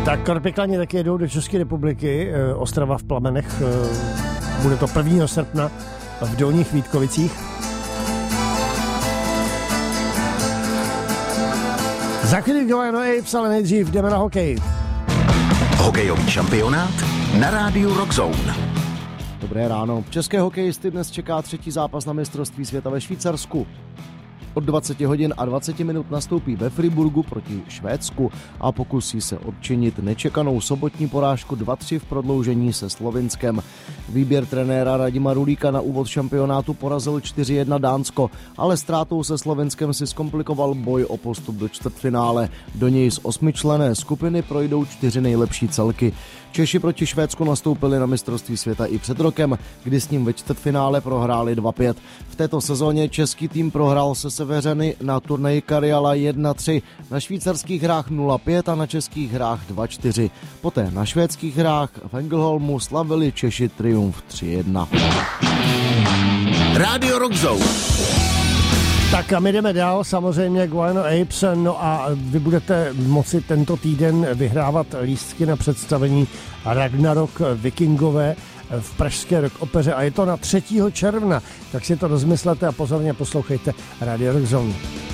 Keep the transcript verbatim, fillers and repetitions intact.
Tak Karpiklani taky jedou do České republiky, Ostrava v plamenech, bude to prvního srpna v Dolních Vítkovicích. Za chvíli Guano Apes, ale nejdřív jdeme na hokej. Hokejový šampionát na rádiu Rock Zone. Dobré ráno. České hokejisty dnes čeká třetí zápas na mistrovství světa ve Švýcarsku. Od dvacet hodin a dvacet minut nastoupí ve Friburgu proti Švédsku a pokusí se odčinit nečekanou sobotní porážku dva tři v prodloužení se Slovinskem. Výběr trenéra Radima Rulíka na úvod šampionátu porazil čtyři jedna Dánsko, ale ztrátou se Slovinskem si zkomplikoval boj o postup do čtvrtfinále. Do něj z osmičlenné skupiny projdou čtyři nejlepší celky. Češi proti Švédsku nastoupili na mistrovství světa i před rokem, kdy s ním ve čtvrtfinále prohráli dva pět. V této sezóně český tým prohrál se Severany na turnaji Karjala jedna tři, na švýcarských hrách nula pět a na českých hrách dva čtyři. Poté na švédských hrách v Ängelholmu slavili Češi triumf tři jedna. Radio Rock Zone. Tak a my jdeme dál, samozřejmě Guano Apes, no a vy budete moci tento týden vyhrávat lístky na představení Ragnarok Vikingové v pražské rock opeře a je to na třetího června, tak si to rozmyslete a pozorně poslouchejte Radio Rock Zone.